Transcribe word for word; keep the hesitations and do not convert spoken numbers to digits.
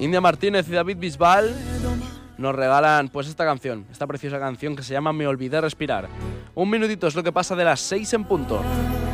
India Martínez y David Bisbal nos regalan pues esta canción, esta preciosa canción que se llama Me olvidé respirar. Un minutito es lo que pasa de las seis en punto.